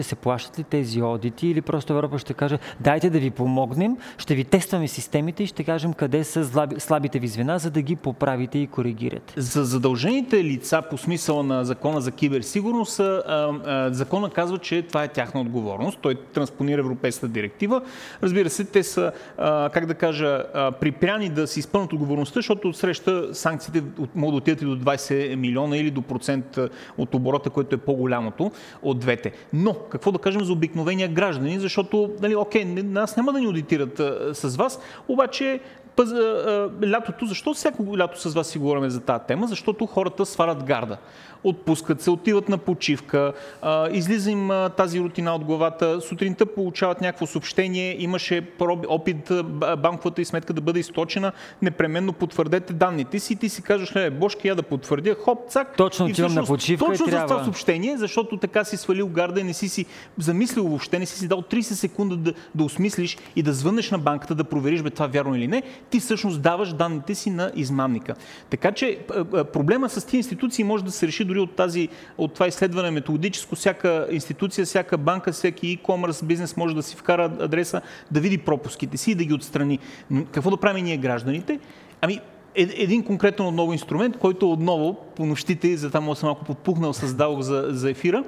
се плащат ли тези одити или просто Европа ще каже, дайте да ви помогнем, ще ви тестваме системите и ще кажем къде са слабите ви звена, за да ги поправите и коригирате? За задължените лица по смисъла на закона за киберсигурност, закона казва, че това е тяхна отговорност. Той транспонира Европейската директива. Разбира се, те са, припряни да си изпълнят отговорността, защото отсреща санкциите могат да отидат и до 20 милиона или до процент от оборота, което е по-голямото от двете. Но какво да кажем за обикновения граждани, защото, нас няма да ни аудитират с вас, обаче лятото, защо всяко лято с вас си говорим за тази тема? Защото хората свалят гарда. Отпускат се, отиват на почивка, излиза им тази рутина от главата, сутринта получават някакво съобщение, имаше опит банковата и сметка да бъде източена, непременно потвърдете данните си и ти си кажеш, Божки, я да потвърдя, хоп, цак. Точно отивам на почивка точно и трябва. за това съобщение, защото така си свалил гарда и не си замислил въобще, не си дал 30 секунди да осмислиш и да звънеш на банката, да провериш това вярно или не, ти всъщност даваш данните си на измамника. Така че проблема с тези институции може да се реши дори от това изследване методическо. Всяка институция, всяка банка, всеки e-commerce бизнес може да си вкара адреса, да види пропуските си и да ги отстрани. Но какво да правим ние гражданите? Един конкретен отново инструмент, който отново по нощите, за това съм малко подпухнал, създал за ефира,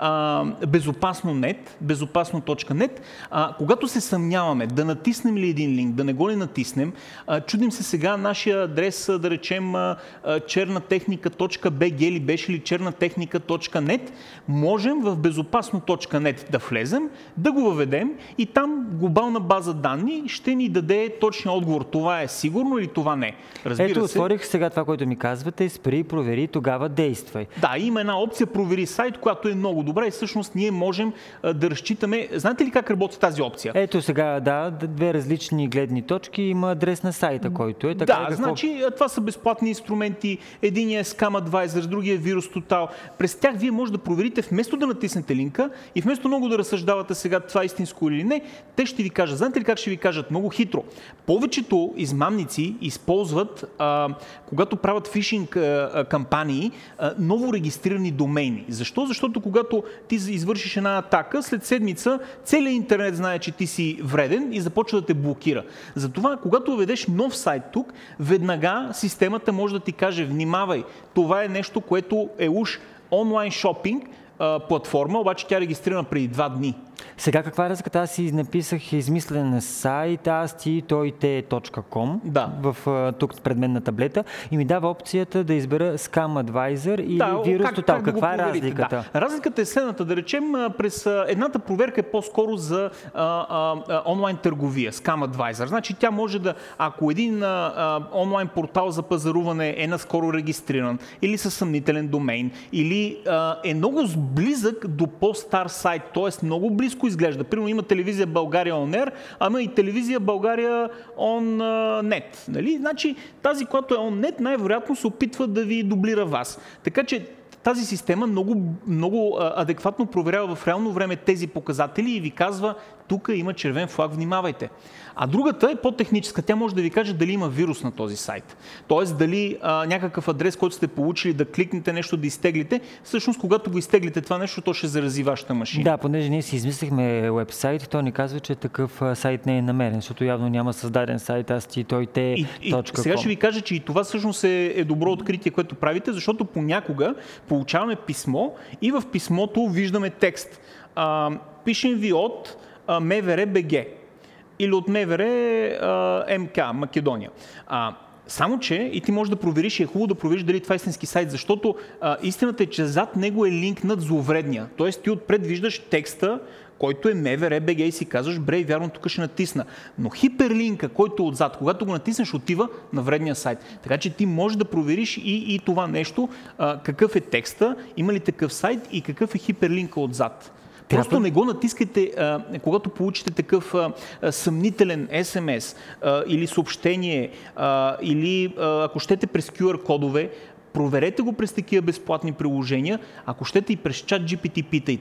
безопасно.net. Когато се съмняваме да натиснем ли един линк, да не го ли натиснем, чудим се сега нашия адрес, да речем чернатехника.bg или беше ли чернатехника.net, можем в безопасно.net да влезем, да го въведем и там глобална база данни ще ни даде точния отговор. Това е сигурно или това не. Ето, отворих сега това, което ми казвате, спри, провери, тогава действай. Да, има една опция провери сайт, която е много добра и всъщност ние можем да разчитаме. Знаете ли как работи тази опция? Ето сега, две различни гледни точки, има адрес на сайта, който е. Така, значи това са безплатни инструменти. Единият е Scam Advisor, другия е Virus Total. През тях вие може да проверите, вместо да натиснете линка и вместо много да разсъждавате сега това истинско или не, те ще ви кажат. Знаете ли как ще ви кажат? Много хитро. Повечето измамници използват, когато правят фишинг кампании, ново регистрирани домейни. Защо? Защото когато ти извършиш една атака, след седмица целият интернет знае, че ти си вреден и започва да те блокира. Затова, когато въведеш нов сайт тук, веднага системата може да ти каже, внимавай, това е нещо, което е уж онлайн шопинг платформа, обаче тя е регистрирана преди 2 дни. Сега каква е разликата? Аз си написах измислен сайт, той.com тук пред мен на таблета и ми дава опцията да избера Scam Advisor или Virus Total. Каква е разликата? Да. Разликата е следната, да речем, през едната проверка е по-скоро за онлайн търговия, Scam Advisor. Значи тя може да, ако един онлайн портал за пазаруване е наскоро регистриран или със съмнителен домейн, или е много близък до по-стар сайт, т.е. много близко изглежда. Примерно има телевизия България On Air, ама и телевизия България On Net. Нали? Значи тази, която е On Net, най-вероятно се опитва да ви дублира вас. Така че тази система много адекватно проверява в реално време тези показатели и ви казва, тук има червен флаг, внимавайте. А другата е по-техническа. Тя може да ви каже дали има вирус на този сайт. Тоест дали някакъв адрес, който сте получили, да кликнете нещо, да изтеглите. Всъщност, когато го изтеглите това нещо, то ще зарази вашата машина. Да, понеже ние си измислихме уебсайт, то ни казва, че такъв сайт не е намерен, защото явно няма създаден сайт asti.com. Сега ще ви кажа, че и това всъщност е добро откритие, което правите, защото понякога получаваме писмо и в писмото виждаме текст. Пишем ви от МВР БГ или от МВР МК, Македония. Само че и ти можеш да провериш, и е хубаво да провериш дали това е истински сайт, защото истината е, че зад него е линкнат зловредния. Тоест ти отпред виждаш текста, който е МВР БГ и си казваш, бре, вярно, тук ще натисна. Но хиперлинка, който е отзад, когато го натиснеш, отива на вредния сайт. Така че ти можеш да провериш и това нещо, какъв е текста, има ли такъв сайт и какъв е хиперлинка отзад. Просто не го натискайте, когато получите такъв съмнителен SMS или съобщение, или ако щете през QR кодове, проверете го през такива безплатни приложения. Ако щете и през ChatGPT питайте,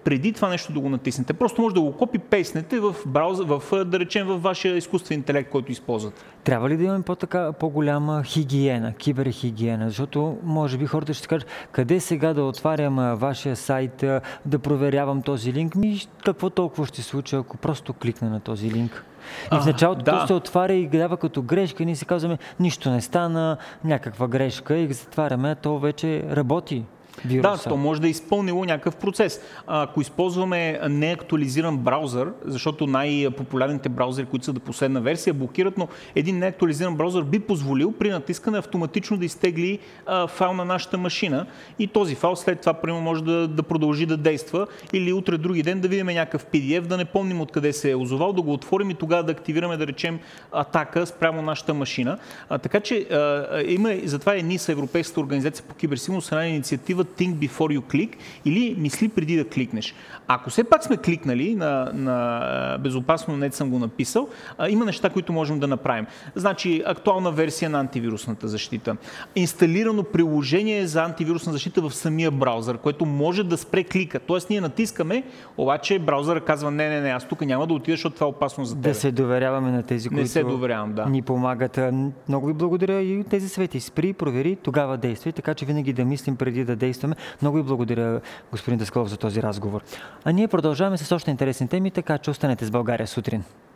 преди това нещо да го натиснете. Просто може да го копи-пейснете в браузър, да речем във вашия изкуствен интелект, който използвате. Трябва ли да имаме по-голяма хигиена, киберхигиена? Защото може би хората ще кажат, къде сега да отварям вашия сайт, да проверявам този линк? Какво толкова ще се случи, ако просто кликна на този линк? И в началото то се отваря и дава като грешка, ние си казваме, нищо не стана, някаква грешка и затваряме, а то вече работи. Вируса. Да, то може да е изпълнило някакъв процес. Ако използваме неактуализиран браузър, защото най-популярните браузъри, които са до последна версия, блокират, но един неактуализиран браузър би позволил при натискане автоматично да изтегли файл на нашата машина и този файл след това примерно може да продължи да действа или утре други ден да видим някакъв PDF, да не помним откъде се е озовал, да го отворим и тогава да активираме, да речем, атака спрямо нашата машина. Така че затова NISA, Европейската организация по киберсигурност, една инициатива Think before you click или мисли преди да кликнеш. Ако все пак сме кликнали на безопасно нет съм го написал, има неща, които можем да направим. Значи актуална версия на антивирусната защита, инсталирано приложение за антивирусна защита в самия браузър, което може да спре клика. Тоест ние натискаме, обаче браузъра казва не, аз тук няма да отида, защото това е опасно за теб. Да се доверяваме на тези, които ни помагат. Много ви благодаря и тези съвети. Спри, провери, тогава действай, така че винаги да мислим преди да действаме. Много ви благодаря, господин Даскалов, за този разговор. А ние продължаваме с още интересни теми, така че останете с България сутрин.